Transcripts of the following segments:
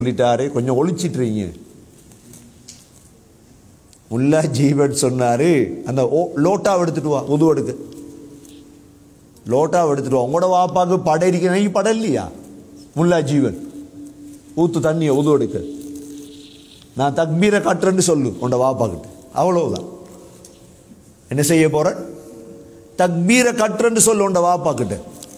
சொல்லிட்டாரு, கொஞ்சம் ஒளிச்சிட்டுறீங்க. முல்லா ஜீவன் சொன்னாரு, அந்த லோட்டாவை எடுத்துட்டு வா, உது எடுக்க லோட்டாவை எடுத்துட்டு வா. உங்களோட வாப்பாக்கு படம் இருக்கிற படம் இல்லையா? முல்லா ஜீவன் ஊத்து தண்ணியை உது எடுக்க, நான் தக்பீரை கட்டுறேன்னு சொல்லு உண்ட வாப்பாக்கிட்ட. அவ்வளவுதான். என்ன செய்ய போற? தக்பீரை கட்டுறேன்னு சொல்லு உண்ட வாப்பாக்கிட்ட.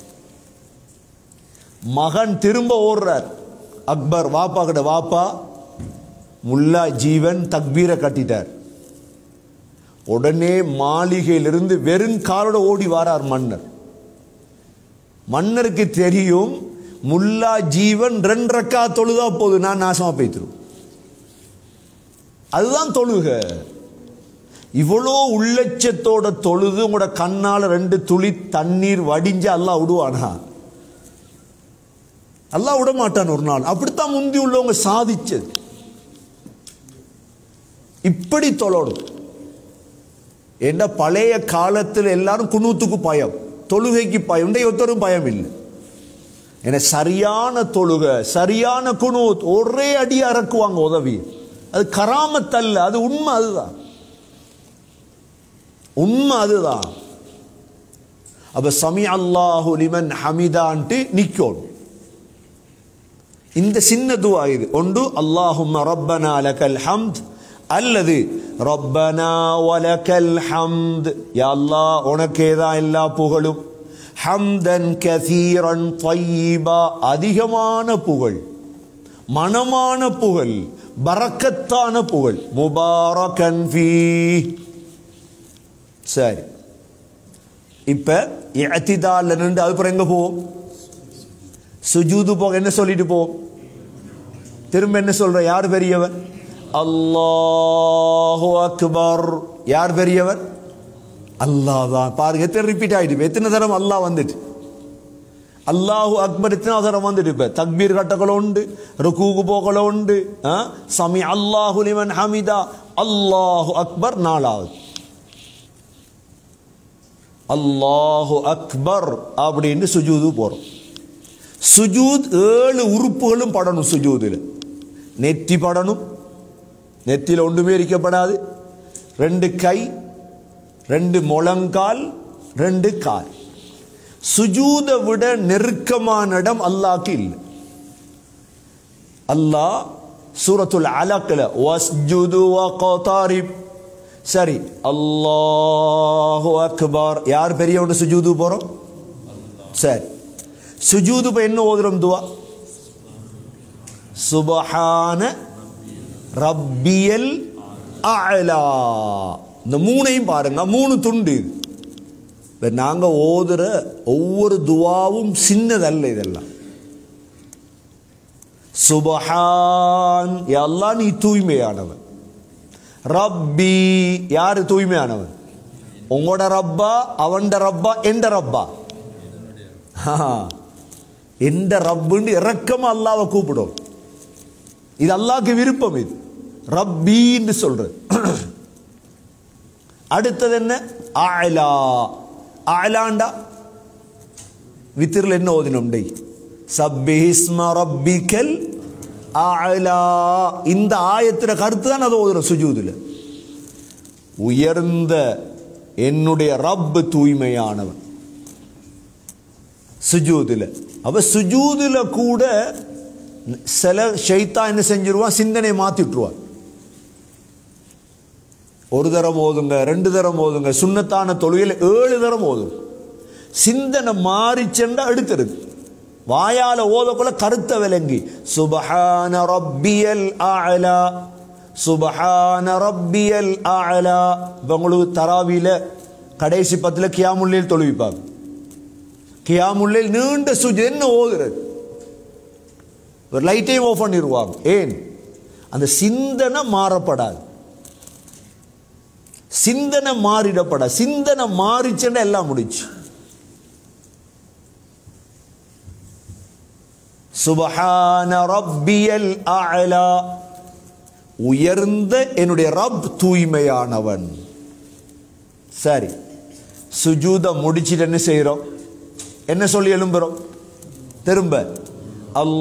மகன் திரும்ப ஓடுறார். அக்பர் வாப்பா கிட்ட, வாப்பா முல்லா ஜீவன் தக்பீரை கட்டிட்டார். உடனே மாளிகையிலிருந்து வெறும் காலோட ஓடி வாரார் மன்னர். மன்னருக்கு தெரியும் முல்லா ஜீவன் 2 ரக்கா தொழுதா போது நான் நாசமா போய்த்திரும். அதுதான் தொழுக. இவ்வளோ உள்ளட்சத்தோட தொழுது உங்களோட கண்ணால 2 துளி தண்ணீர் வடிஞ்சு அல்லாஹ் விடுவானா? அல்லாஹ் விட மாட்டான் ஒரு நாள். அப்படித்தான் முந்தி உள்ளவங்க சாதிச்சது. இப்படி தொழணும். என்ன பழைய காலத்தில் எல்லாரும் குனூத்துக்கு பயம், தொழுகைக்கு பயம். ஒருத்தரும் பயம் இல்லை. என்ன சரியான தொழுக, சரியான குனூத், ஒரே அடி அறக்குவாங்க உதவி. அது கராமத் அல்ல, அது உண்மை. அதுதான் உண்மை. அதுதான். அப்ப சமி அல்லாஹு லிமன் ஹமிதான்ட்டு நிக்கணும். இந்த சின்ன துஆ இது. ஒன்று அல்லாஹும்ம ரப்பனா லக்கல் ஹம்த், அல்லது ரப்பனா வலக்கல் ஹம்த். யா அல்லாஹ் உனக்கே தான் எல்லா புகழும். ஹம்தன் கஸீரன் த்வையிபா, அதிகமான புகழ், மனமான புகழ், பரக்கத்தான புகழ். முபாரக்கன் ஃபீ. சரி, இப்ப இஅ்திதால்ல நின்று அதுக்கப்புறம் எங்க போவோம்? சுஜூது போக என்ன சொல்லிட்டு போவோம்? திரும்ப என்ன சொல்ற? யார் பெரியவன்? அல்லாஹு அக்பர். யார் பெரியவன்? அல்லாஹ் தான். பாருங்க எத்தனை ரிப்பீட் ஆயிட்டு, எத்தனை தரம் அல்லாஹ் வந்துட்டு. அல்லாஹு அக்பர் எத்தனை தரம் வந்துட்டு. இப்ப தக்பீர் கட்டக்கள உண்டு, ருக்கூக்கு போகல உண்டு. சமி அல்லாஹு லிமன் ஹமிதா, அல்லாஹு அக்பர் 4வது. அல்லாஹு அக்பர் அப்படின்னு சுஜூது போறோம். சுஜூத் 7 உறுப்புகளும் படணும். சுஜூதில் நெத்தி படணும். நெத்தியில் ஒன்றுமே இருக்கப்படாது. 2 கை, 2 முழங்கால், 2 கால். சுஜூதை விட நெருக்கமான இடம் அல்லாஹ்க்கு இல்லை. அல்லாஹ் சூரத்துல் அலக்ல வஸ்ஜுது வக்தரிப். சரி, அல்லாஹு அக்பர். யார் பெரியவன்? சுஜூது போறோம். சரி, சுஜூது இப்ப என்ன ஓதுறோம்? துவா சுப்ஹான ரப்பியல் அலா. இந்த 3ஐயும் பாருங்க, 3 துண்டு. நாங்க ஓதுற ஒவ்வொரு துவாவும் சின்னதல்ல. இதெல்லாம் சுப்ஹான், யா அல்லாஹ் நீ தூய்மையானவன். ரப்பி, யாரு தூய்மையானவன்? உங்களோட ரப்பா, அவன்ட ரப்பா, எந்த ரப்பா? எந்த ரப்புன்னு இறக்கமா அல்லாஹ்வை கூப்பிடும். இது அல்லாஹ்க்கு விருப்பம். இது ரப்பின்னு சொல்றது. அடுத்தது என்ன? அலா. அலாண்டா வித்திரில் என்ன ஓதினோம்? டை சப்பிஹிஸ்ம ரப்பிக்கல் அலா. இந்த ஆயத்தின் கருத்து தான் அதை ஓதுறோம் சுஜூதுல. உயர்ந்த என்னுடைய ரப்பு தூய்மையானவன். சுஜூதுல. அப்ப சுஜூதுல கூட சில ஷைத்தான் என்ன செஞ்சிருவான்? சிந்தனை மாத்திட்டுருவான். ஒரு தரம் ஓதுங்க, 2 தரம் ஓதுங்க. சுன்னத்தான தொழுகையில் 7 தரம் ஓதும். சிந்தனை மாறி சென்றா எடுத்துருது. வாயால ஓதக்குள்ள கருத்தை விளங்கி சுப்ஹான ரப்பியல் அலா, சுப்ஹான ரப்பியல் அலா. உங்களுக்கு தராவில கடைசி 10ல கியாமுல் லைல் தொழுவிப்பாங்க. கியாமுல் லைல் நீண்ட சுஜூத். என்ன ஓதுறது? ஒரு லைட்டையும் ஆஃப் பண்ணிடுவாங்க. ஏன்? அந்த சிந்தனை மாறப்படாது. சிந்தனை மாறிடப்படாது. சிந்தனை மாறிச்சேன்னா எல்லாம் முடிச்சு. சுப்ஹான ரப்பியல் அலா, உயர்ந்த என்னுடைய ரப் தூய்மையானவன். சரி, சுஜூத முடிச்சிட்டு என்ன செய்யறோம்? என்ன சொல்லி எழும்புறோம்? திரும்ப அல்லாஹ்